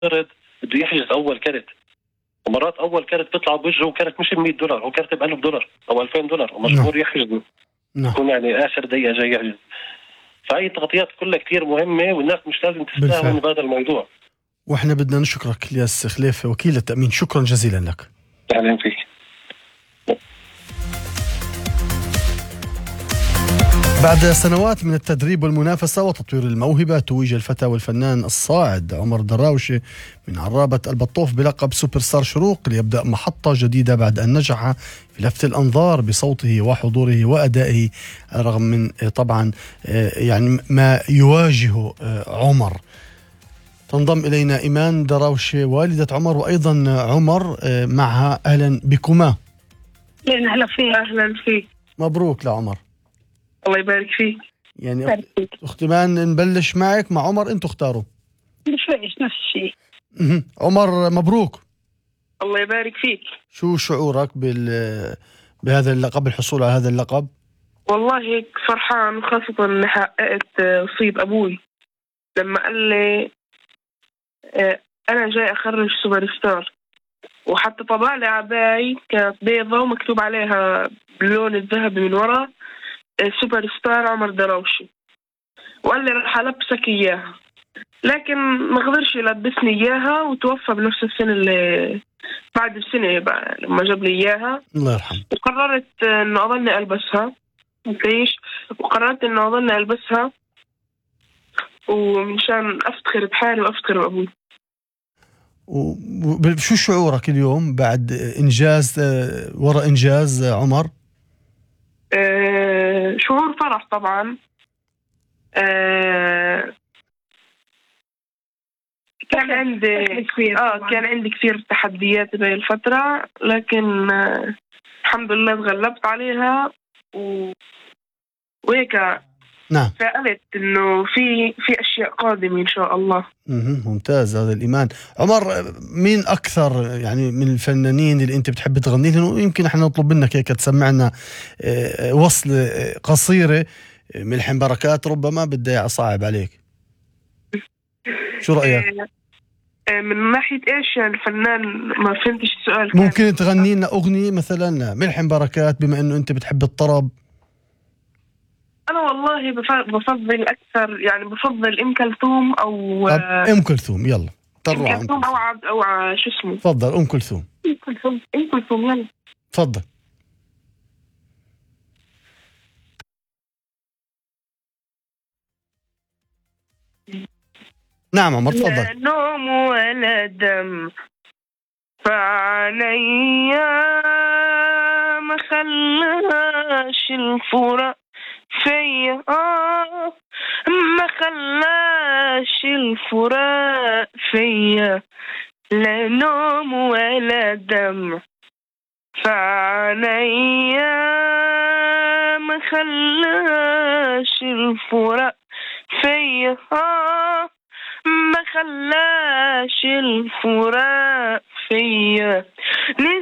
يفترض بده يحجز اول كرت، ومرات اول كرت بيطلع بوجهه كرت مش $100، هو كرت $1000 او $2000 ومجبور يحجز. يكون يعني اخر دقيقه جاي يحجز. فهي التغطيات كلها كثير مهمه، والناس مش لازم تستهون بهذا الموضوع. واحنا بدنا نشكرك الياس خليفه وكيل التامين، شكرا جزيلا لك. اهلا فيك. بعد سنوات من التدريب والمنافسة وتطوير الموهبة، توج الفتى والفنان الصاعد عمر دراوشة من عرابة البطوف بلقب سوبر ستار شروق، ليبدأ محطة جديدة بعد أن نجح في لفت الأنظار بصوته وحضوره وأدائه، رغم من طبعا يعني ما يواجهه عمر. تنضم إلينا إيمان دراوشة والدة عمر وأيضا عمر معها. أهلا بكما. أهلا فيك. أهلا فيك. مبروك لعمر. الله يبارك فيك. يعني أختي مان نبلش معك مع عمر، أنتوا اختاروا. بشويش نفس الشيء. عمر مبروك. الله يبارك فيك. شو شعورك بهذا اللقب، الحصول على هذا اللقب؟ والله هيك فرحان، خاصة إني حققت وصية أبوي لما قال لي أنا جاي أخرج سوبر ستار، وحتى طبع لي عباية كانت بيضة ومكتوب عليها باللون الذهبي من وراء سوبر ستار عمر دراوشي، وقال لي رح ألبسك إياها، لكن ما قدرش يلبسني إياها وتوفى بنفس السنة اللي بعد بسنة بقى لما جاب لي إياها. الله يرحمه. وقررت إنه أظلني ألبسها وقررت إنه أظلني ألبسها ومشان أفتخر بحالي وأفتخر بأبوي. وشو شعورك اليوم بعد إنجاز وراء إنجاز عمر؟ شعور فرح طبعا. كان عندي كثير تحديات بهاي الفترة، لكن الحمد لله تغلبت عليها وهيك. نعم. فقلت إنه في أشياء قادمة إن شاء الله. ممتاز هذا الإيمان. عمر، مين أكثر يعني من الفنانين اللي أنت بتحب تغني لهم؟ يمكن إحنا نطلب منك هيك تسمعنا وصلة قصيرة. ملحم بركات ربما بدي أصعب عليك، شو رأيك؟ من ناحية إيش الفنان؟ ما فهمتش السؤال. ممكن تغني لنا أغنية مثلا ملحم بركات بما أنه أنت بتحب الطرب؟ أنا والله بفضل أكثر، يعني بفضل أم كلثوم أو أم كلثوم. يلا أم كلثوم أو عبد أو شو اسمه. تفضل أم كلثوم. أم كلثوم يلا تفضل. نعم عمر تفضل. لا نوم ولا دم فعليا ما خلاش الفراق فيا، ما خلاش الفراق فيا، لا نوم ولا دم فعليا ما خلاش الفراق فيا، ما خلاش الفراق فيا.